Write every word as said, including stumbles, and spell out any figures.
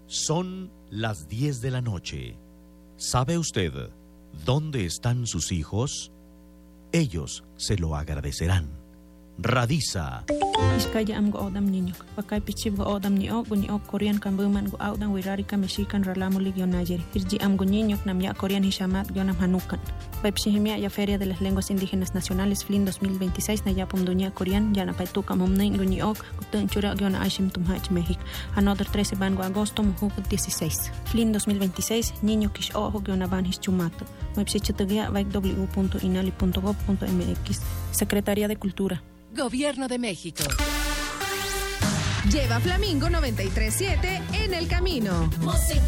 Son las diez de la noche. ¿Sabe usted dónde están sus hijos? Ellos se lo agradecerán. Radisa. Iskaya am go odam niño. Pakay pichib go odam ni o guni o Korean kambuman go audan wirari ka Mexican ralamu ligyon Niger. Irji am go niño nam ya Korean hishamat gyon am hanukan. Paipsihimia ya Feria de las Lenguas Indígenas Nacionales F L I N dos mil veintiséis na ya pumdunia Korean ya na paituka momnen guni ok gutun chura gyon aishim tumhach México. Another trece ban go agosto muhuk dieciséis. F L I N dos mil veintiséis niño kish o gyon aban hischumato. Website vaik w punto inali punto gov punto m x. Secretaría de Cultura. Gobierno de México. Lleva Flamingo noventa y tres punto siete en el camino. Música.